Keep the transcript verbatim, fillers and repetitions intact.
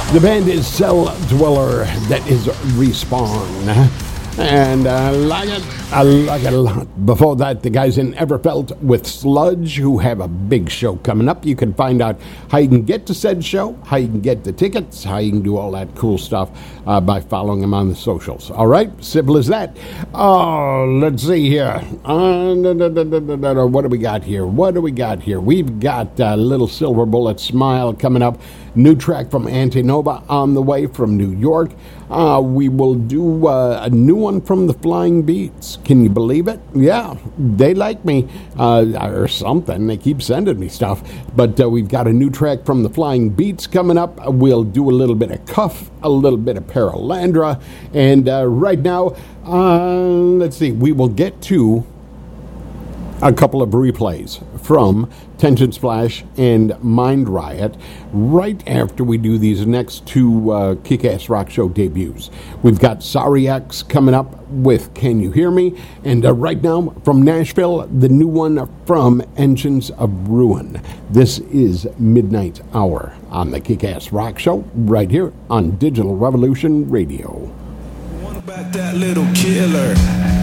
The band is Cell Dweller, that is Respawn. And I like it. I like it a lot. Before that, the guys in Everfelt with Sludge, who have a big show coming up. You can find out how you can get to said show, how you can get the tickets, how you can do all that cool stuff uh, by following them on the socials. All right? Simple as that. Oh, let's see here. Uh, da, da, da, da, da, da, what do we got here? What do we got here? We've got uh, Little Silver Bullet Smile coming up. New track from Antinova on the way from New York. Uh, we will do uh, a new one from the Flying Beats. Can you believe it? Yeah, they like me, uh, or something. They keep sending me stuff. But uh, we've got a new track from the Flying Beats coming up. We'll do a little bit of Cuff, a little bit of Paralandra. And uh, right now, uh, let's see, we will get to a couple of replays from Tension Splash and Mind Riot right after we do these next two uh, Kick-Ass Rock Show debuts. We've got Sorry X coming up with Can You Hear Me? And uh, right now from Nashville, the new one from Engines of Ruin. This is Midnight Hour on the Kick-Ass Rock Show right here on Digital Revolution Radio. What about that little killer?